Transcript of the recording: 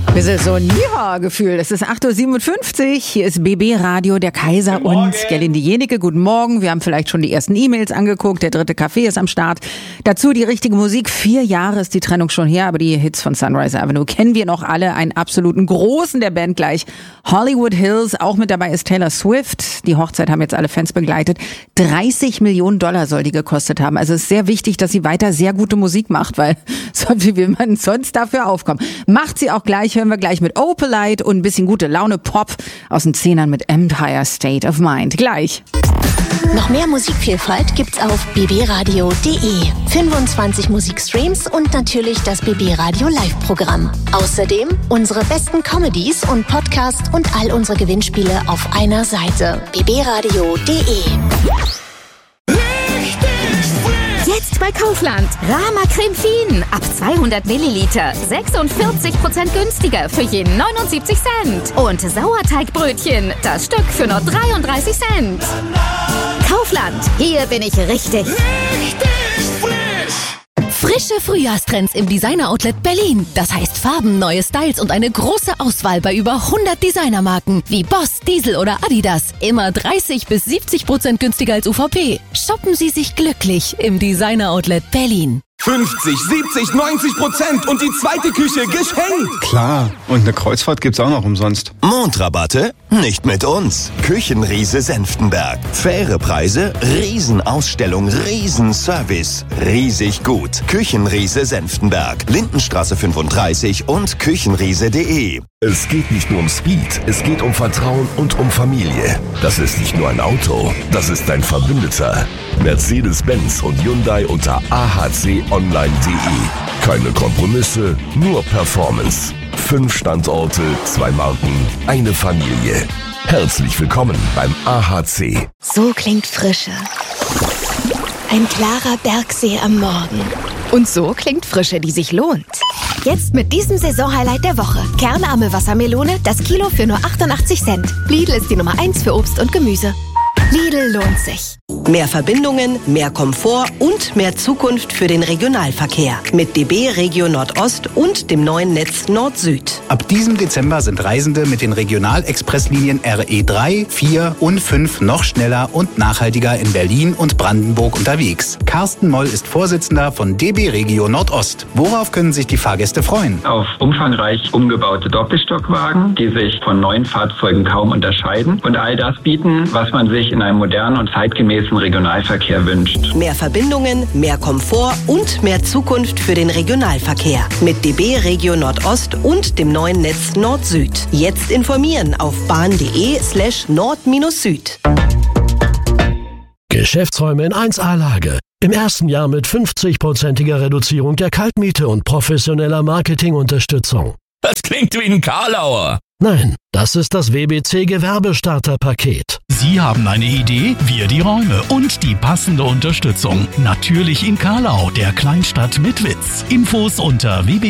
Bisschen so ein Ja-Gefühl. Es ist 8.57 Uhr. Hier ist BB Radio, der Kaiser und Gerlinde Jenike. Guten Morgen. Wir haben vielleicht schon die ersten E-Mails angeguckt. Der dritte Kaffee ist am Start. Dazu die richtige Musik. 4 Jahre ist die Trennung schon her, aber die Hits von Sunrise Avenue kennen wir noch alle. Einen absoluten Großen der Band gleich. Hollywood Hills. Auch mit dabei ist Taylor Swift. Die Hochzeit haben jetzt alle Fans begleitet. $30 Millionen soll die gekostet haben. Also es ist sehr wichtig, dass sie weiter sehr gute Musik macht, weil wie will man sonst dafür aufkommen? Macht sie auch gleich. Hören wir gleich mit Opalite und ein bisschen gute Laune Pop aus den 10ern mit Empire State of Mind. Gleich. Noch mehr Musikvielfalt gibt's auf bbradio.de. 25 Musikstreams und natürlich das BB Radio Live-Programm. Außerdem unsere besten Comedies und Podcasts und all unsere Gewinnspiele auf einer Seite. bbradio.de. Jetzt bei Kaufland. Rama Creme Fien. Ab 200 Milliliter. 46% günstiger für je 79 Cent. Und Sauerteigbrötchen. Das Stück für nur 33 Cent. Kaufland. Hier bin ich richtig. Frische Frühjahrstrends im Designer-Outlet Berlin. Das heißt Farben, neue Styles und eine große Auswahl bei über 100 Designermarken wie Boss, Diesel oder Adidas. Immer 30-70% günstiger als UVP. Shoppen Sie sich glücklich im Designer-Outlet Berlin. 50, 70, 90% und die zweite Küche geschenkt. Klar, und eine Kreuzfahrt gibt's auch noch umsonst. Mondrabatte? Nicht mit uns. Küchenriese Senftenberg. Faire Preise, Riesenausstellung, Riesenservice. Riesig gut. Küchenriese Senftenberg. Lindenstraße 35 und küchenriese.de. Es geht nicht nur um Speed, es geht um Vertrauen und um Familie. Das ist nicht nur ein Auto, das ist ein Verbündeter. Mercedes-Benz und Hyundai unter ahconline.de. Keine Kompromisse, nur Performance. 5 Standorte, 2 Marken, eine Familie. Herzlich willkommen beim AHC. So klingt Frische. Ein klarer Bergsee am Morgen. Und so klingt Frische, die sich lohnt. Jetzt mit diesem Saisonhighlight der Woche. Kernarme Wassermelone, das Kilo für nur 88 Cent. Lidl ist die Nummer 1 für Obst und Gemüse. Lidl lohnt sich. Mehr Verbindungen, mehr Komfort und mehr Zukunft für den Regionalverkehr. Mit DB Regio Nordost und dem neuen Netz Nord-Süd. Ab diesem Dezember sind Reisende mit den Regionalexpresslinien RE3, 4 und 5 noch schneller und nachhaltiger in Berlin und Brandenburg unterwegs. Carsten Moll ist Vorsitzender von DB Regio Nordost. Worauf können sich die Fahrgäste freuen? Auf umfangreich umgebaute Doppelstockwagen, die sich von neuen Fahrzeugen kaum unterscheiden und all das bieten, was man sich in einem modernen und zeitgemäßen Regionalverkehr wünscht. Mehr Verbindungen, mehr Komfort und mehr Zukunft für den Regionalverkehr. Mit DB Regio Nordost und dem neuen Netz Nord-Süd. Jetzt informieren auf bahn.de/nord-süd. Geschäftsräume in 1A-Lage. Im ersten Jahr mit 50%iger Reduzierung der Kaltmiete und professioneller Marketingunterstützung. Das klingt wie ein Karlauer. Nein, das ist das WBC Gewerbestarterpaket. Sie haben eine Idee, wir die Räume und die passende Unterstützung. Natürlich in Karlau, der Kleinstadt mit Witz. Infos unter